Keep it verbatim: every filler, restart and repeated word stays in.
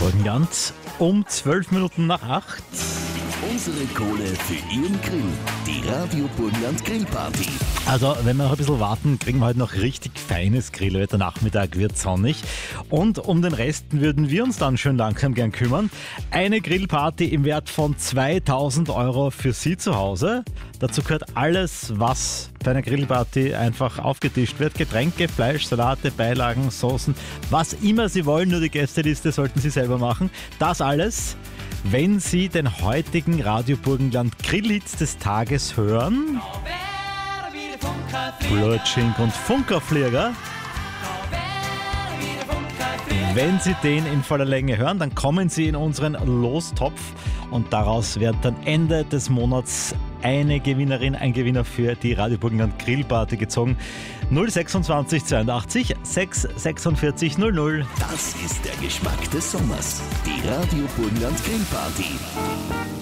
Burgenland um zwölf Minuten nach acht. Unsere Kohle für Ihren Grill. Die Radio Burgenland Grillparty. Also, wenn wir noch ein bisschen warten, kriegen wir heute noch richtig feines Grillwetter. Nachmittag wird sonnig. Und um den Rest würden wir uns dann schön langsam gern kümmern. Eine Grillparty im Wert von zweitausend Euro für Sie zu Hause. Dazu gehört alles, was bei einer Grillparty einfach aufgetischt wird. Getränke, Fleisch, Salate, Beilagen, Soßen, was immer Sie wollen. Nur die Gästeliste sollten Sie selber machen. Das alles, wenn Sie den heutigen Radio Burgenland Grillhits des Tages hören. Blutschink und Funkerflieger. Wenn Sie den in voller Länge hören, dann kommen Sie in unseren Lostopf und daraus wird dann Ende des Monats eine Gewinnerin, ein Gewinner für die Radio Burgenland Grillparty gezogen. null sechsundzwanzig zweiundachtzig sechs sechsundvierzig null null. Das ist der Geschmack des Sommers. Die Radio Burgenland Grillparty.